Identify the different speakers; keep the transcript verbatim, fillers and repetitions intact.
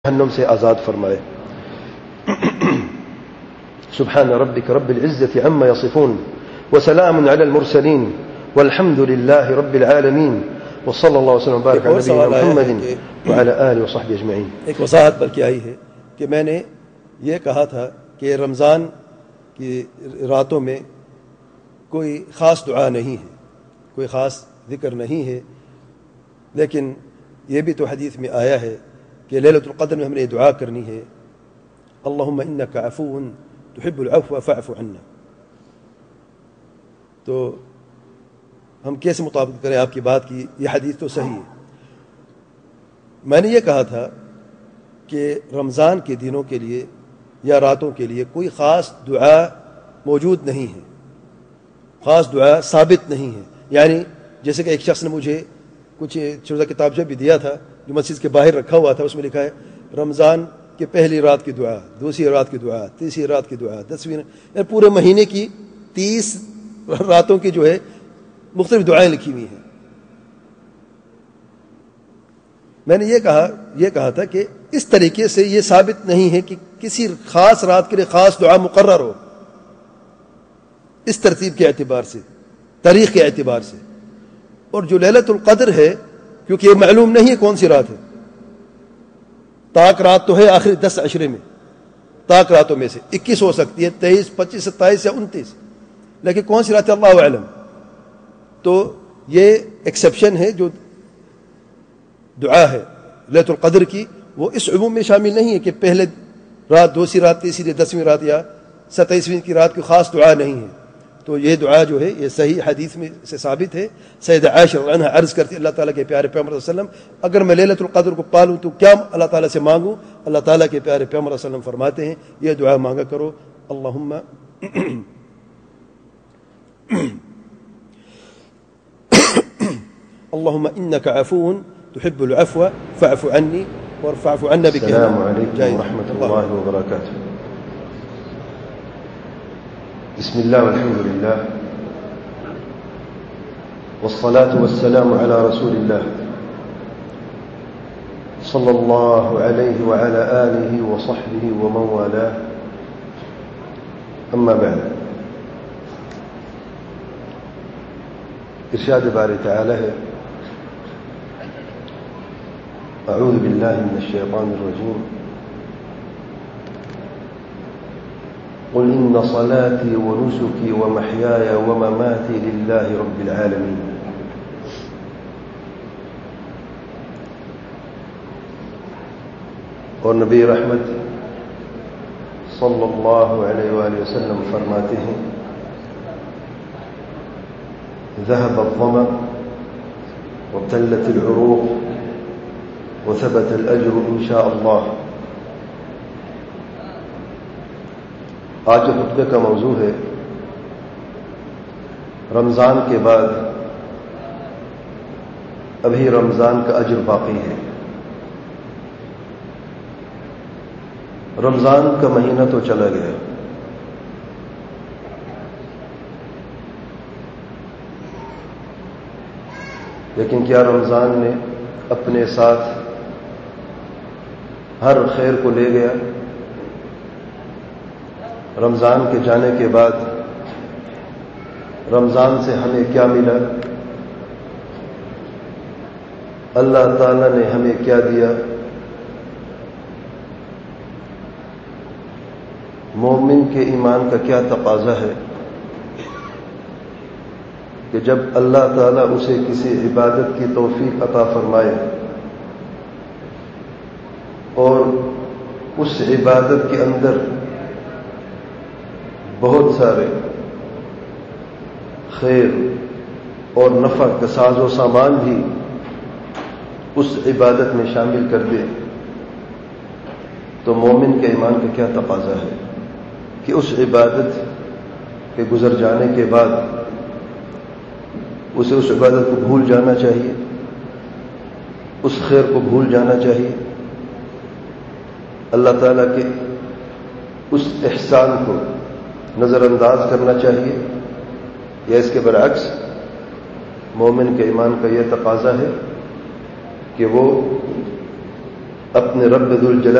Speaker 1: جہنم سے آزاد فرمائے. سبحان ربك رب العزة عما يصفون وسلام على المرسلين والحمد لله رب العالمين وصلى الله وسلم وبارك على نبينا محمد وعلى آله وصحبه اجمعین.
Speaker 2: ایک وضاحت بلکہ آئی ہے کہ میں نے یہ کہا تھا کہ رمضان کی راتوں میں کوئی خاص دعا نہیں ہے، کوئی خاص ذکر نہیں ہے، لیکن یہ بھی تو حدیث میں آیا ہے کہ لیلۃ القدر میں ہم نے دعا کرنی ہے، اللہم انک عفو تحب العفو فاعف عنا. تو ہم کیسے مطابقت کریں آپ کی بات کی؟ یہ حدیث تو صحیح ہے. میں نے یہ کہا تھا کہ رمضان کے دنوں کے لیے یا راتوں کے لیے کوئی خاص دعا موجود نہیں ہے، خاص دعا ثابت نہیں ہے. یعنی جیسے کہ ایک شخص نے مجھے کچھ چھوٹا کتابچہ بھی دیا تھا جو مسجد کے باہر رکھا ہوا تھا، اس میں لکھا ہے رمضان کے پہلی رات کی دعا، دوسری رات کی دعا، تیسری رات کی دعا، دسویں، یعنی پورے مہینے کی تیس راتوں کی جو ہے مختلف دعائیں لکھی ہوئی ہیں. میں نے یہ کہا یہ کہا تھا کہ اس طریقے سے یہ ثابت نہیں ہے کہ کسی خاص رات کے لیے خاص دعا مقرر ہو، اس ترتیب کے اعتبار سے، تاریخ کے اعتبار سے. اور جو لیلۃ القدر ہے، کیونکہ یہ معلوم نہیں ہے کون سی رات ہے، طاق رات تو ہے آخری دس عشرے میں، طاق راتوں میں سے اکیس ہو سکتی ہے، تیئیس، پچیس، ستائیس یا انتیس، لیکن کون سی رات ہے اللہ اعلم. تو یہ ایکسیپشن ہے جو دعا ہے لیلۃ القدر کی، وہ اس عموم میں شامل نہیں ہے کہ پہلے رات، دوسری رات، تیسری، دسویں رات یا ستائیسویں کی رات کی خاص دعا نہیں ہے. تو یہ دعا جو ہے یہ صحیح حدیث میں سے ثابت ہے. سیدہ عائشہ رضی اللہ عنہا عرض کرتی اللہ تعالیٰ کے پیارے پیغمبر صلی اللہ علیہ وسلم اگر میں لیلۃ القدر کو پالوں تو کیا اللہ تعالیٰ سے مانگوں؟ اللہ تعالیٰ کے پیارے پیغمبر صلی اللہ علیہ وسلم فرماتے ہیں یہ دعا مانگا کرو، اللہم اللہم انک عفو تحب العفو فاعف عنی وارفعف عنا بک.
Speaker 1: السلام علیکم ورحمۃ اللہ وبرکاتہ. بسم الله والحمد لله والصلاة والسلام على رسول الله صلى الله عليه وعلى آله وصحبه ومن والاه. أما بعد، إرشاد باري تعالى أعوذ بالله من الشيطان الرجيم قل إن صلاتي ونسكي ومحياي ومماتي لله رب العالمين. اور نبی رحمت صلی اللہ علیہ وآلہ وسلم فرماتے ہیں ذهب الظمأ وابتلت العروق وثبت الأجر إن شاء الله. آج کے خطبے کا موضوع ہے رمضان کے بعد ابھی رمضان کا اجر باقی ہے. رمضان کا مہینہ تو چلا گیا، لیکن کیا رمضان نے اپنے ساتھ ہر خیر کو لے گیا؟ رمضان کے جانے کے بعد رمضان سے ہمیں کیا ملا؟ اللہ تعالیٰ نے ہمیں کیا دیا؟ مومن کے ایمان کا کیا تقاضا ہے کہ جب اللہ تعالیٰ اسے کسی عبادت کی توفیق عطا فرمائے اور اس عبادت کے اندر بہت سارے خیر اور نفع کا ساز و سامان بھی اس عبادت میں شامل کر دے، تو مومن کے ایمان کا کیا تقاضا ہے کہ اس عبادت کے گزر جانے کے بعد اسے اس عبادت کو بھول جانا چاہیے، اس خیر کو بھول جانا چاہیے، اللہ تعالیٰ کے اس احسان کو نظر انداز کرنا چاہیے، یا اس کے برعکس مومن کے ایمان کا یہ تقاضا ہے کہ وہ اپنے رب ذوالجلال